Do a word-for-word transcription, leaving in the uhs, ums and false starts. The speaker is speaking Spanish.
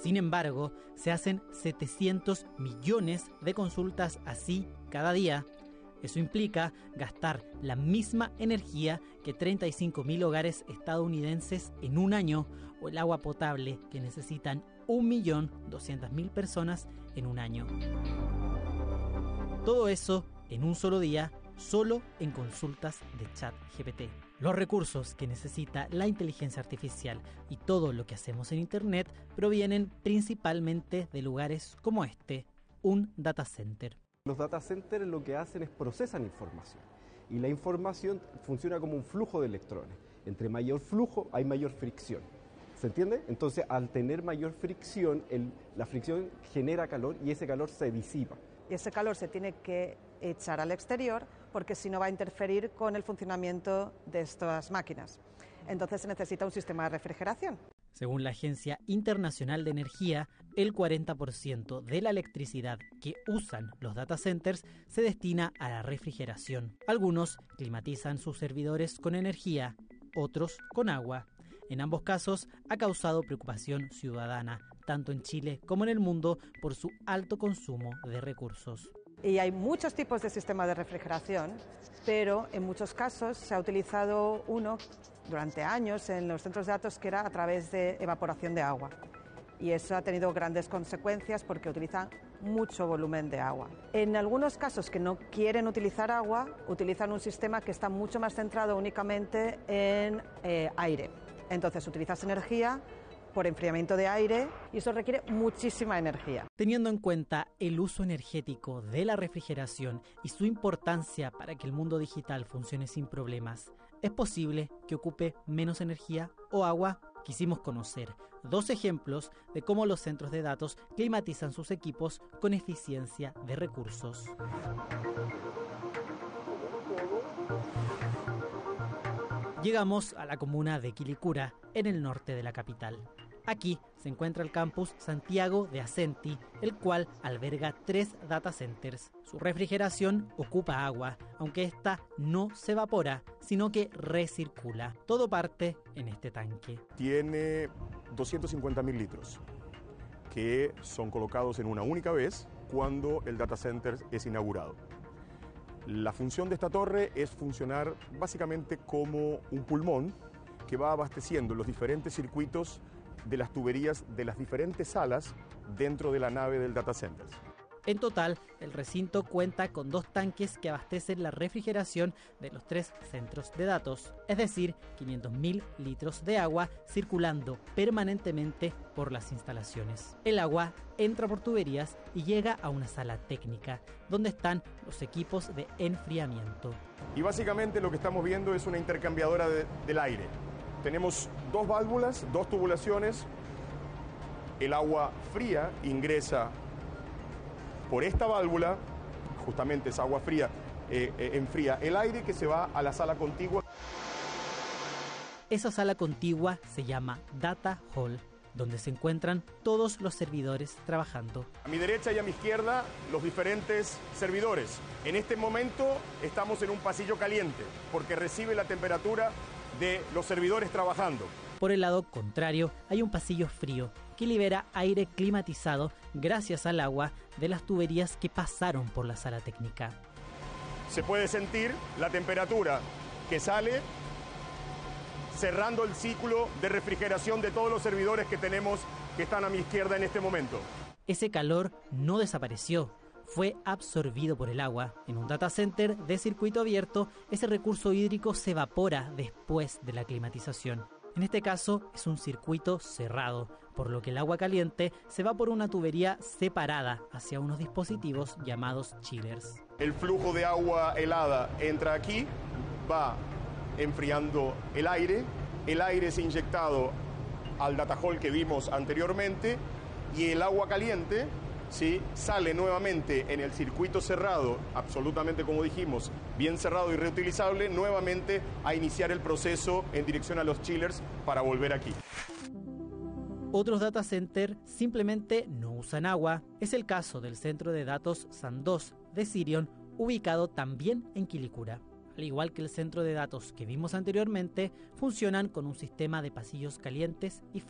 Sin embargo, se hacen setecientos millones de consultas así cada día. Eso implica gastar la misma energía que treinta y cinco mil hogares estadounidenses en un año, o el agua potable que necesitan un millón doscientas mil personas en un año. Todo eso en un solo día, solo en consultas de ChatGPT. Los recursos que necesita la inteligencia artificial y todo lo que hacemos en Internet provienen principalmente de lugares como este, un data center. Los data centers lo que hacen es procesan información, y la información funciona como un flujo de electrones. Entre mayor flujo hay mayor fricción. ¿Se entiende? Entonces, al tener mayor fricción, el, la fricción genera calor y ese calor se disipa. Y ese calor se tiene que echar al exterior porque si no va a interferir con el funcionamiento de estas máquinas. Entonces se necesita un sistema de refrigeración. Según la Agencia Internacional de Energía, el cuarenta por ciento de la electricidad que usan los data centers se destina a la refrigeración. Algunos climatizan sus servidores con energía, otros con agua. En ambos casos ha causado preocupación ciudadana, tanto en Chile como en el mundo, por su alto consumo de recursos. Y hay muchos tipos de sistemas de refrigeración, pero en muchos casos se ha utilizado uno durante años en los centros de datos que era a través de evaporación de agua. Y eso ha tenido grandes consecuencias porque utilizan mucho volumen de agua. En algunos casos que no quieren utilizar agua, utilizan un sistema que está mucho más centrado únicamente en eh, aire. Entonces utilizas energía por enfriamiento de aire y eso requiere muchísima energía. Teniendo en cuenta el uso energético de la refrigeración y su importancia para que el mundo digital funcione sin problemas, ¿es posible que ocupe menos energía o agua? Quisimos conocer dos ejemplos de cómo los centros de datos climatizan sus equipos con eficiencia de recursos. Llegamos a la comuna de Quilicura, en el norte de la capital. Aquí se encuentra el campus Santiago de Ascenty, el cual alberga tres data centers. Su refrigeración ocupa agua, aunque esta no se evapora, sino que recircula. Todo parte en este tanque. Tiene doscientos cincuenta mil litros, que son colocados en una única vez cuando el data center es inaugurado. La función de esta torre es funcionar básicamente como un pulmón que va abasteciendo los diferentes circuitos de las tuberías de las diferentes salas dentro de la nave del data center. En total, el recinto cuenta con dos tanques que abastecen la refrigeración de los tres centros de datos, es decir, quinientos mil litros de agua circulando permanentemente por las instalaciones. El agua entra por tuberías y llega a una sala técnica, donde están los equipos de enfriamiento. Y básicamente lo que estamos viendo es una intercambiadora de, del aire. Tenemos dos válvulas, dos tubulaciones. El agua fría ingresa por esta válvula, justamente esa agua fría eh, eh, enfría el aire que se va a la sala contigua. Esa sala contigua se llama Data Hall, donde se encuentran todos los servidores trabajando. A mi derecha y a mi izquierda, los diferentes servidores. En este momento estamos en un pasillo caliente, porque recibe la temperatura de los servidores trabajando. Por el lado contrario, hay un pasillo frío que libera aire climatizado gracias al agua de las tuberías que pasaron por la sala técnica. Se puede sentir la temperatura que sale cerrando el ciclo de refrigeración de todos los servidores que tenemos que están a mi izquierda en este momento. Ese calor no desapareció, fue absorbido por el agua. En un data center de circuito abierto, ese recurso hídrico se evapora después de la climatización. En este caso es un circuito cerrado, por lo que el agua caliente se va por una tubería separada hacia unos dispositivos llamados chillers. El flujo de agua helada entra aquí, va enfriando el aire, el aire es inyectado al data hall que vimos anteriormente y el agua caliente, ¿sí?, sale nuevamente en el circuito cerrado, absolutamente como dijimos, bien cerrado y reutilizable, nuevamente a iniciar el proceso en dirección a los chillers para volver aquí. Otros data centers simplemente no usan agua. Es el caso del centro de datos Sandoz de Sirion, ubicado también en Quilicura. Al igual que el centro de datos que vimos anteriormente, funcionan con un sistema de pasillos calientes y